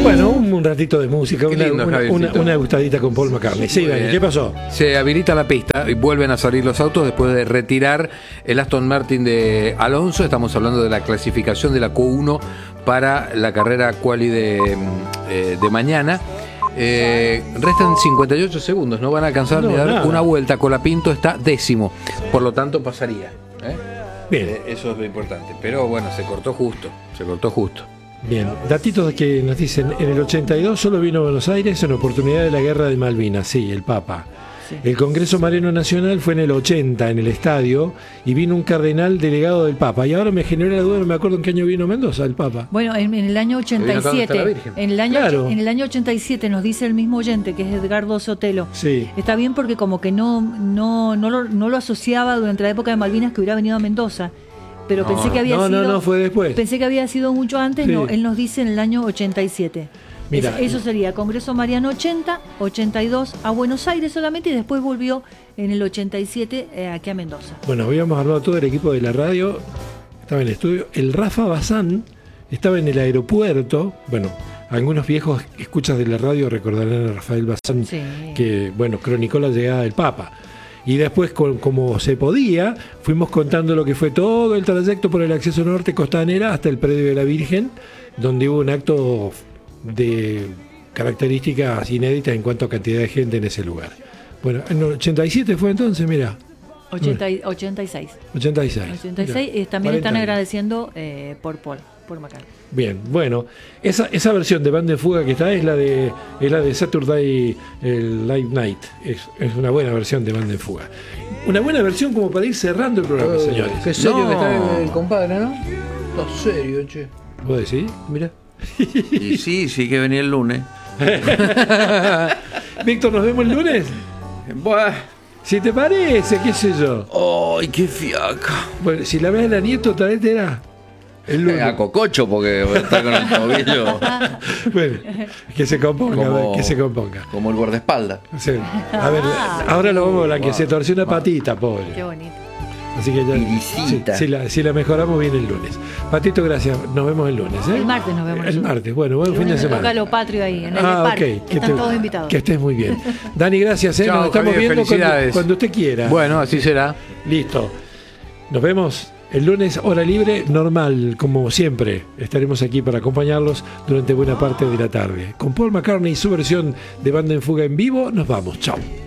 Bueno, un ratito de música, Qué lindo, una gustadita con Paul McCartney. Sí, Dani, ¿qué pasó? Se habilita la pista y vuelven a salir los autos después de retirar el Aston Martin de Alonso. Estamos hablando de la clasificación de la Q1 para la carrera quali de mañana. Restan 58 segundos, no van a alcanzar ni a dar una vuelta. Colapinto está 10º, por lo tanto pasaría. Bien. Eso es lo importante, pero bueno, se cortó justo. Bien, datitos que nos dicen, en el 82 solo vino a Buenos Aires en oportunidad de la Guerra de Malvinas, sí, el Papa. Sí. El Congreso Marino Nacional fue en el 80, en el estadio, y vino un cardenal delegado del Papa. Y ahora me generó la duda, no me acuerdo en qué año vino Mendoza, el Papa. Bueno, en el año 87, en el año 87 nos dice el mismo oyente, que es Edgardo Sotelo. Sí. Está bien porque como que no lo asociaba durante la época de Malvinas que hubiera venido a Mendoza. Pero pensé que había sido. No, fue después. Pensé que había sido mucho antes, sí. No, él nos dice en el año 87. Mira, eso sería Congreso Mariano 80, 82 a Buenos Aires solamente y después volvió en el 87 aquí a Mendoza. Bueno, habíamos armado todo el equipo de la radio, estaba en el estudio. El Rafa Bazán estaba en el aeropuerto. Bueno, algunos viejos escuchas de la radio recordarán a Rafael Bazán, sí. Que, bueno, cronicó la llegada del Papa. Y después, como se podía, fuimos contando lo que fue todo el trayecto por el acceso norte Costanera hasta el predio de la Virgen, donde hubo un acto de características inéditas en cuanto a cantidad de gente en ese lugar. Bueno, en el 87 fue entonces, mira. 86. 86. También están agradeciendo por McCartney. Bien, bueno, esa versión de Banda en Fuga que está es la de Saturday Live Night. Es una buena versión de Banda en Fuga. Una buena versión como para ir cerrando el programa, señores. Qué serio que está el compadre, ¿no? Está serio, che. ¿Vos decís? Mira. Y sí que venía el lunes. Víctor, ¿nos vemos el lunes? Buah. Si te parece, qué sé yo. ¡Ay, qué fiaca! Bueno, si la ves a la nieto, tal vez te era el lunes. A cococho, porque está con el tobillo. Bueno, que se componga, Como el guardaespaldas. Sí. A ver, ahora lo vamos a hablar, que se torció una patita, pobre. Qué bonito. Así que ya, si la mejoramos bien el lunes. Patito, gracias. Nos vemos el lunes. El martes nos vemos. El martes. Bueno, buen fin de semana. Toca lo patrio ahí, en el parque. Okay. Están todos invitados. Que estés muy bien. Dani, gracias. Chao, nos estamos Javier, viendo cuando usted quiera. Bueno, así será. Listo. Nos vemos el lunes, hora libre, normal, como siempre. Estaremos aquí para acompañarlos durante buena parte de la tarde. Con Paul McCartney y su versión de Banda en Fuga en vivo, nos vamos. Chao.